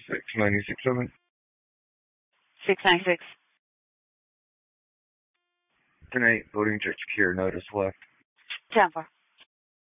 696. 696. 10-8, voting check secure, notice left. 10-4.